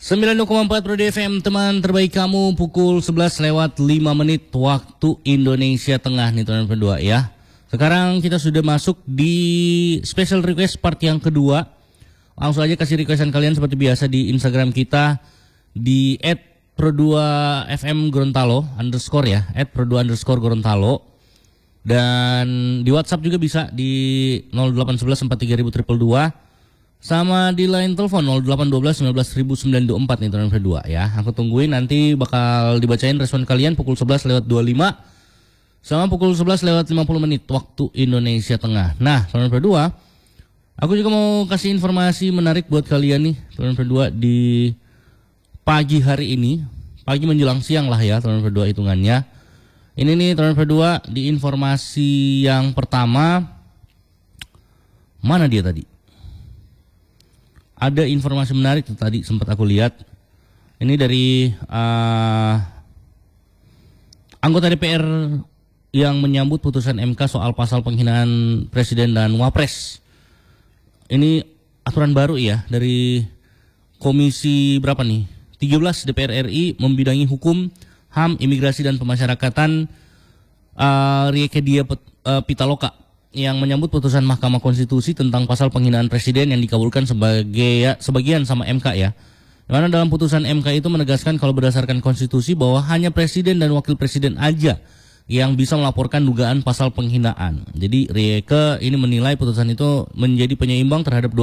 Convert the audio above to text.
92,4 Pro FM, teman terbaik kamu, pukul 11 lewat 5 menit waktu Indonesia Tengah nih teman berdua ya. Sekarang kita sudah masuk di special request part yang kedua. Langsung aja kasih requestan kalian seperti biasa di Instagram kita di @pro2fm Gorontalo _ ya, @pro2_Gorontalo. Dan di WhatsApp juga bisa di 0811 43000 sama di line telepon 0812 19024 nih teman berdua ya. Aku tungguin, nanti bakal dibacain respon kalian pukul 11 lewat 25 sama pukul 11 lewat 50 menit waktu Indonesia Tengah. Nah teman berdua, aku juga mau kasih informasi menarik buat kalian nih teman berdua di pagi hari ini. Pagi menjelang siang lah ya teman berdua hitungannya. Ini nih teman berdua, di informasi yang pertama, mana dia tadi? Ada informasi menarik tuh tadi sempat aku lihat. Ini dari anggota DPR yang menyambut putusan MK soal pasal penghinaan presiden dan wapres. Ini aturan baru ya dari komisi berapa nih? 13 DPR RI membidangi hukum, HAM, imigrasi dan pemasyarakatan, Rieke Diah Pitaloka, yang menyambut putusan Mahkamah Konstitusi tentang pasal penghinaan presiden yang dikabulkan sebagian sama MK ya. Karena dalam putusan MK itu menegaskan kalau berdasarkan konstitusi bahwa hanya presiden dan wakil presiden aja yang bisa melaporkan dugaan pasal penghinaan. Jadi Rieke ini menilai putusan itu menjadi penyeimbang terhadap